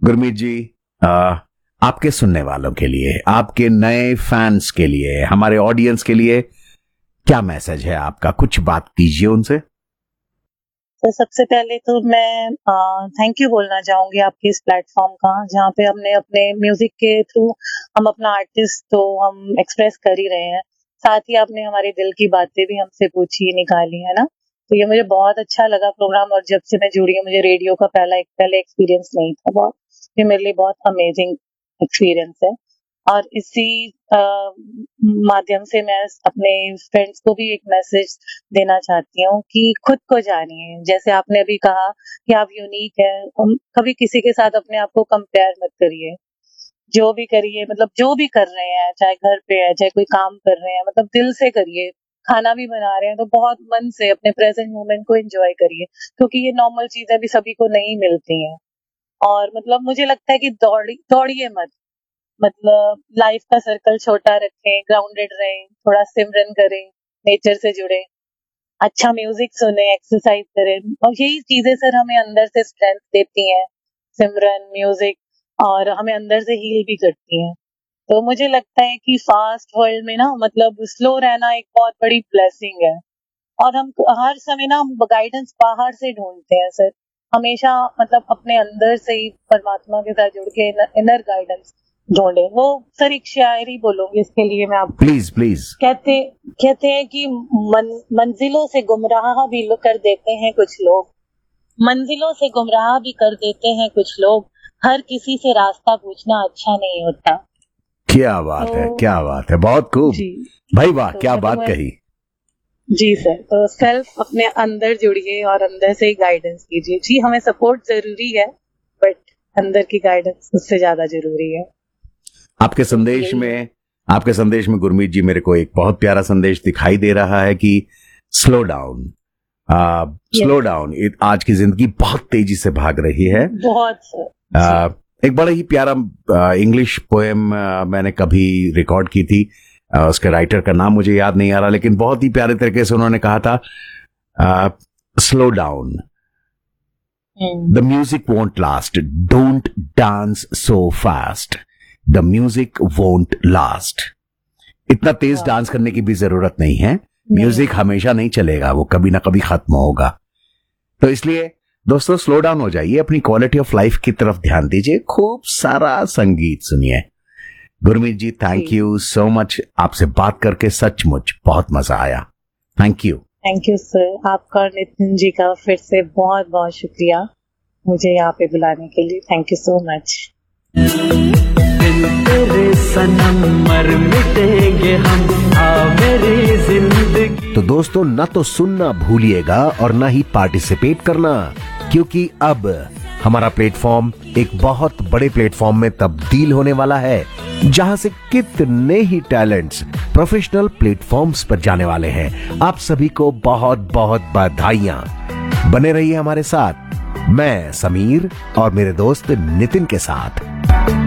गुरमीत जी, आपके सुनने वालों के लिए, आपके नए फैंस के लिए, हमारे ऑडियंस के लिए क्या मैसेज है आपका? कुछ बात कीजिए उनसे। तो सबसे पहले तो मैं थैंक यू बोलना चाहूंगी आपके इस प्लेटफॉर्म का, जहाँ पे हमने अपने म्यूजिक के थ्रू हम अपना आर्टिस्ट तो हम एक्सप्रेस कर ही रहे हैं, साथ ही आपने हमारे दिल की बातें भी हमसे पूछी, निकाली, है ना। तो ये मुझे बहुत अच्छा लगा प्रोग्राम, और जब से मैं जुड़ी हूँ मुझे रेडियो का पहले एक्सपीरियंस नहीं था, बहुत ये मेरे लिए बहुत अमेजिंग एक्सपीरियंस है। और इसी माध्यम से मैं अपने फ्रेंड्स को भी एक मैसेज देना चाहती हूँ कि खुद को जानिए। जैसे आपने अभी कहा कि आप यूनिक है, कभी किसी के साथ अपने आप को कंपेयर मत करिए। जो भी करिए, मतलब जो भी कर रहे हैं, चाहे घर पे है, चाहे कोई काम कर रहे हैं, मतलब दिल से करिए। खाना भी बना रहे हैं तो बहुत मन से अपने प्रेजेंट मोमेंट को एंजॉय करिए, क्योंकि ये नॉर्मल चीजें भी सभी को नहीं मिलती हैं। और मतलब मुझे लगता है कि दौड़िए मत, मतलब लाइफ का सर्कल छोटा रखें, ग्राउंडेड रहें, थोड़ा सिमरन करें, नेचर से जुड़े, अच्छा म्यूजिक सुने, एक्सरसाइज करें, और यही चीजें सर हमें अंदर से स्ट्रेंथ देती हैं। सिमरन, म्यूजिक, और हमें अंदर से हील भी करती हैं। तो मुझे लगता है कि फास्ट वर्ल्ड में ना, मतलब स्लो रहना एक बहुत बड़ी ब्लेसिंग है। और हम हर समय ना गाइडेंस बाहर से ढूंढते हैं सर, हमेशा मतलब अपने अंदर से ही परमात्मा के साथ जुड़ के इनर गाइडेंस ढूंढे। वो सर एक शायरी बोलूंगी इसके लिए मैं आपको। Please please. कहते हैं कि मंजिलों से गुमराह भी कर देते हैं कुछ लोग, मंजिलों से गुमराह भी कर देते हैं कुछ लोग, हर किसी से रास्ता पूछना अच्छा नहीं होता। क्या बात है, क्या बात है, बहुत खूब भाई, वाह, क्या बात कही जी सर। तो सेल्फ अपने अंदर जुड़िए और अंदर से ही गाइडेंस कीजिए। जी हमें सपोर्ट जरूरी है, बट अंदर की गाइडेंस उससे ज्यादा जरूरी है। आपके संदेश में गुरमीत जी, मेरे को एक बहुत प्यारा संदेश दिखाई दे रहा है कि स्लो डाउन, स्लो डाउन। आज की जिंदगी बहुत तेजी से भाग रही है। बहुत एक बड़ा ही प्यारा इंग्लिश पोएम मैंने कभी रिकॉर्ड की थी, उसके राइटर का नाम मुझे याद नहीं आ रहा, लेकिन बहुत ही प्यारे तरीके से उन्होंने कहा था, slow down, the music won't last, don't dance so fast, the music won't last. इतना तेज डांस करने की भी जरूरत नहीं है, म्यूजिक हमेशा नहीं चलेगा, वो कभी ना कभी खत्म होगा। तो इसलिए दोस्तों, स्लो डाउन हो जाइए, अपनी क्वालिटी ऑफ लाइफ की तरफ ध्यान दीजिए, खूब सारा संगीत सुनिए। गुरमीत जी, थैंक यू सो मच, आपसे बात करके सचमुच बहुत मजा आया। Thank you sir. आपका और नितिन जी का फिर से बहुत बहुत शुक्रिया मुझे यहाँ पे बुलाने के लिए। Thank you so much. तेरे सनम मर मिटेंगे हम, आ मेरी जिंदगी। तो दोस्तों, ना तो सुनना भूलिएगा और ना ही पार्टिसिपेट करना, क्योंकि अब हमारा प्लेटफॉर्म एक बहुत बड़े प्लेटफॉर्म में तब्दील होने वाला है, जहां से कितने ही टैलेंट्स प्रोफेशनल प्लेटफॉर्म्स पर जाने वाले हैं। आप सभी को बहुत बहुत बधाइयां। बने रहिए हमारे साथ, मैं समीर और मेरे दोस्त नितिन के साथ।